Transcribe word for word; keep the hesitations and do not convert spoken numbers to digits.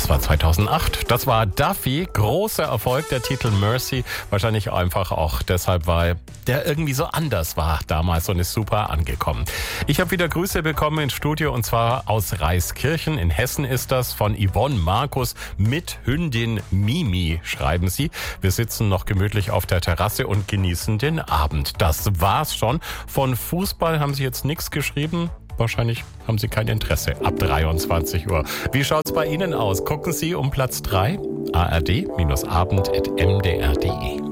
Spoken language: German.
Das war zweitausendacht. Das war Duffy. Großer Erfolg, der Titel Mercy. Wahrscheinlich einfach auch deshalb, weil der irgendwie so anders war damals und ist super angekommen. Ich habe wieder Grüße bekommen ins Studio und zwar aus Reiskirchen. In Hessen ist das von Yvonne Markus mit Hündin Mimi, schreiben sie. Wir sitzen noch gemütlich auf der Terrasse und genießen den Abend. Das war's schon. Von Fußball haben sie jetzt nichts geschrieben. Wahrscheinlich haben Sie kein Interesse ab dreiundzwanzig Uhr. Wie schaut's bei Ihnen aus? Gucken Sie um Platz drei? A R D Abend at m d r punkt d e